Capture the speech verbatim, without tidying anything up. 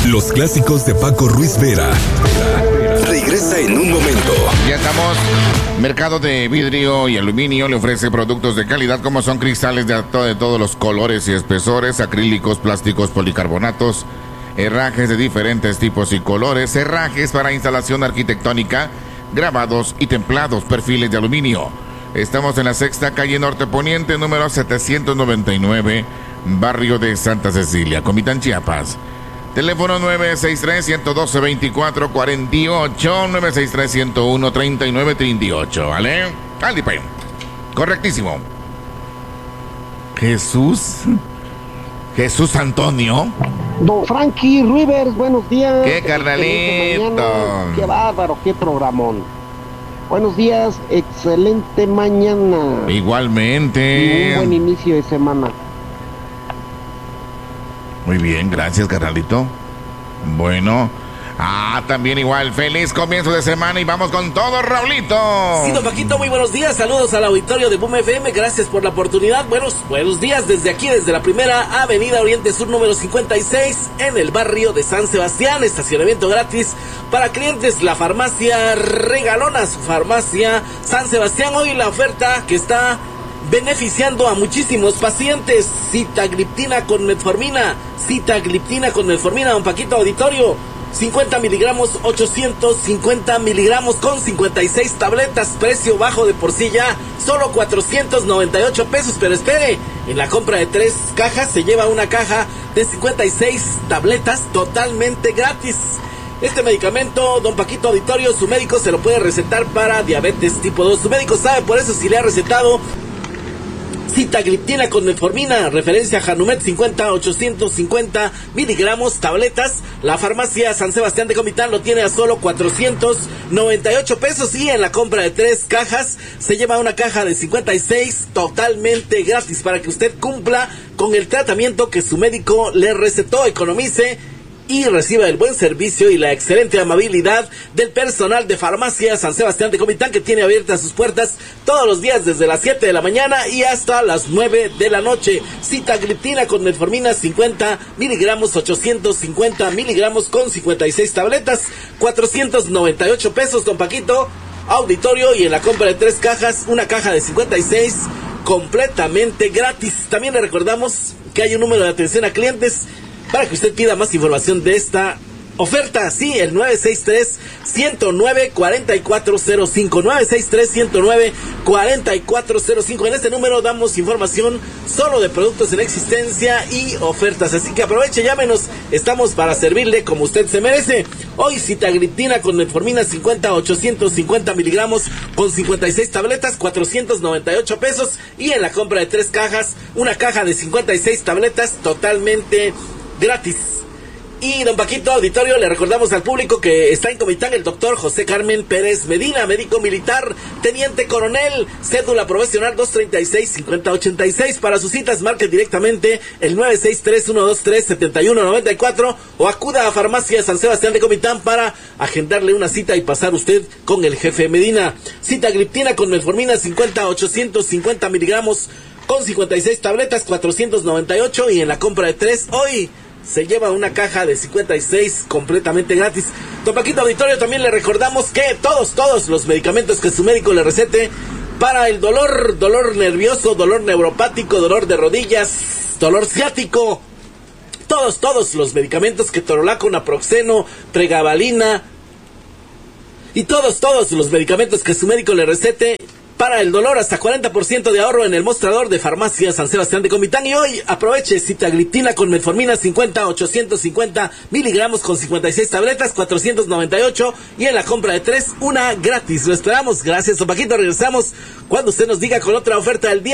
Los clásicos de Paco Ruiz Vera. Regresa en un momento. Ya estamos. Mercado de vidrio y aluminio le ofrece productos de calidad como son cristales de, de todos los colores y espesores, acrílicos, plásticos, policarbonatos, herrajes de diferentes tipos y colores, herrajes para instalación arquitectónica, grabados y templados, perfiles de aluminio. Estamos en la sexta calle Norte Poniente, número setecientos noventa y nueve, barrio de Santa Cecilia, Comitán, Chiapas. Teléfono nueve seis tres, uno uno dos, dos cuatro cuatro ocho, nueve seis tres, uno uno, tres nueve tres ocho, ¿vale? Aldipe. Correctísimo. Jesús. Jesús Antonio. Don Frankie Rivers, buenos días. ¡Qué carnalito! ¡Qué bárbaro, qué programón! Buenos días, excelente mañana. Igualmente. Y un buen inicio de semana. Muy bien, gracias, carnalito. Bueno, ah, también igual, feliz comienzo de semana y vamos con todo, Raulito. Sí, don Paquito, muy buenos días, saludos al auditorio de Boom F M, gracias por la oportunidad. Buenos, buenos días desde aquí, desde la primera avenida Oriente Sur número cincuenta y seis, en el barrio de San Sebastián, estacionamiento gratis para clientes, la farmacia regalona, su farmacia San Sebastián. Hoy la oferta que está beneficiando a muchísimos pacientes: sitagliptina con metformina, sitagliptina con metformina, don Paquito, auditorio, cincuenta miligramos, ochocientos cincuenta miligramos con cincuenta y seis tabletas, precio bajo de por sí ya, solo cuatrocientos noventa y ocho pesos, pero espere, en la compra de tres cajas se lleva una caja de cincuenta y seis tabletas totalmente gratis. Este medicamento, don Paquito, auditorio, su médico se lo puede recetar para diabetes tipo dos, su médico sabe, por eso si le ha recetado sitagliptina con metformina, referencia a Hanumet cincuenta, ochocientos cincuenta miligramos, tabletas, la farmacia San Sebastián de Comitán lo tiene a solo cuatrocientos noventa y ocho pesos, y en la compra de tres cajas se lleva una caja de cincuenta y seis totalmente gratis para que usted cumpla con el tratamiento que su médico le recetó, economice y reciba el buen servicio y la excelente amabilidad del personal de farmacia San Sebastián de Comitán, que tiene abiertas sus puertas todos los días desde las siete de la mañana y hasta las nueve de la noche. Sitagliptina con metformina cincuenta miligramos, ochocientos cincuenta miligramos con cincuenta y seis tabletas, cuatrocientos noventa y ocho pesos, don Paquito, auditorio, y en la compra de tres cajas, una caja de cincuenta y seis completamente gratis. También le recordamos que hay un número de atención a clientes para que usted pida más información de esta oferta. Sí, el nueve seis tres, uno nueve, cuatro cuatro cero cinco, nueve seis tres, uno nueve, cuatro cuatro cero cinco. En este número damos información solo de productos en existencia y ofertas, así que aproveche, llámenos, estamos para servirle como usted se merece. Hoy sitagliptina con metformina cincuenta, ochocientos cincuenta miligramos con cincuenta y seis tabletas, cuatrocientos noventa y ocho pesos, y en la compra de tres cajas, una caja de cincuenta y seis tabletas totalmente gratis. Y don Paquito, auditorio, le recordamos al público que está en Comitán el doctor José Carmen Pérez Medina, médico militar, teniente coronel, cédula profesional dos treinta y seis, cincuenta ochenta y seis. Para sus citas marque directamente el nueve seis tres, uno dos tres, siete uno nueve cuatro o acuda a farmacia San Sebastián de Comitán para agendarle una cita y pasar usted con el jefe Medina. Sitagliptina con metformina cincuenta, ochocientos cincuenta miligramos con cincuenta y seis tabletas, cuatrocientos noventa y ocho, y en la compra de tres hoy se lleva una caja de cincuenta y seis completamente gratis. Don Paquito, auditorio, también le recordamos que todos, todos los medicamentos que su médico le recete para el dolor, dolor nervioso, dolor neuropático, dolor de rodillas, dolor ciático, todos, todos los medicamentos, ketorolaco, naproxeno, pregabalina y todos, todos los medicamentos que su médico le recete para el dolor, hasta cuarenta por ciento de ahorro en el mostrador de farmacia San Sebastián de Comitán. Y hoy aproveche sitagliptina con metformina cincuenta, ochocientos cincuenta miligramos con cincuenta y seis tabletas, cuatrocientos noventa y ocho, y en la compra de tres, una gratis. Lo esperamos. Gracias, don Paquito. Regresamos cuando usted nos diga con otra oferta del día.